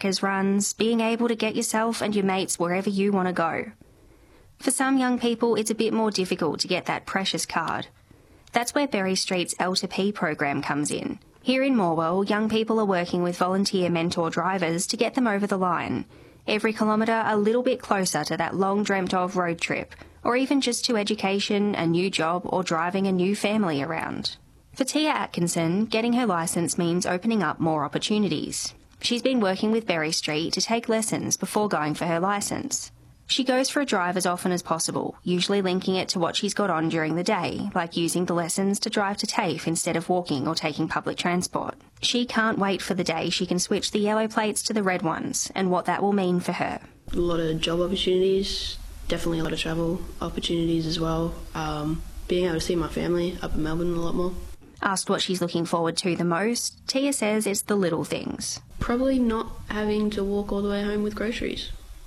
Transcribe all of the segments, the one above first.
backpackers runs, being able to get yourself and your mates wherever you want to go. For some young people, it's a bit more difficult to get that precious card. That's where Berry Street's L2P program comes in. Here in Morwell, young people are working with volunteer mentor drivers to get them over the line, every kilometre a little bit closer to that long dreamt of road trip, or even just to education, a new job, or driving a new family around. For Tia Atkinson, getting her licence means opening up more opportunities. She's been working with Berry Street to take lessons before going for her licence. She goes for a drive as often as possible, usually linking it to what she's got on during the day, like using the lessons to drive to TAFE instead of walking or taking public transport. She can't wait for the day she can switch the yellow plates to the red ones and what that will mean for her. A lot of job opportunities, definitely a lot of travel opportunities as well. Being able to see my family up in Melbourne a lot more. Asked what she's looking forward to the most, Tia says it's the little things. Probably not having to walk all the way home with groceries.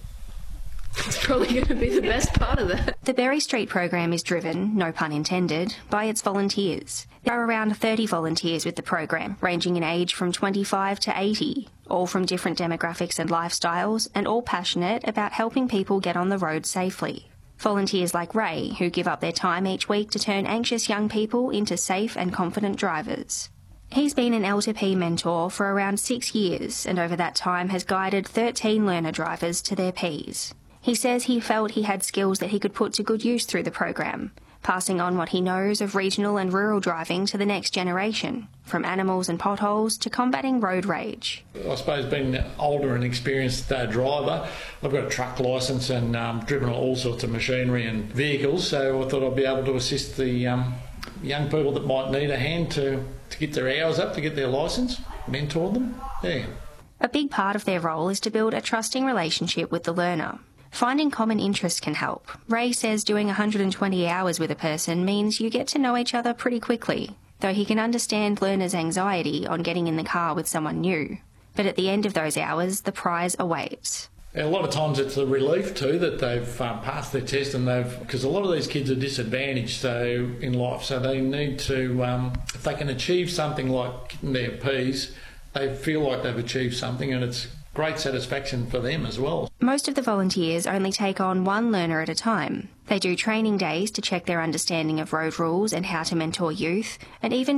It's probably going to be the best part of that. The Berry Street program is driven, no pun intended, by its volunteers. There are around 30 volunteers with the program, ranging in age from 25 to 80, all from different demographics and lifestyles, and all passionate about helping people get on the road safely. Volunteers like Ray, who give up their time each week to turn anxious young people into safe and confident drivers. He's been an L2P mentor for around 6 years, and over that time has guided 13 learner drivers to their Ps. He says he felt he had skills that he could put to good use through the program, passing on what he knows of regional and rural driving to the next generation, from animals and potholes to combating road rage. I suppose being an older and experienced driver, I've got a truck licence and driven all sorts of machinery and vehicles, so I thought I'd be able to assist the young people that might need a hand to get their hours up, to get their licence, mentor them. Yeah. A big part of their role is to build a trusting relationship with the learner. Finding common interests can help. Ray says doing 120 hours with a person means you get to know each other pretty quickly, though he can understand learners' anxiety on getting in the car with someone new. But at the end of those hours, the prize awaits. A lot of times it's a relief too that they've passed their test, and because a lot of these kids are disadvantaged in life, so they need to, if they can achieve something like getting their Ps, they feel like they've achieved something, and it's great satisfaction for them as well. Most of the volunteers only take on one learner at a time. They do training days to check their understanding of road rules and how to mentor youth, and even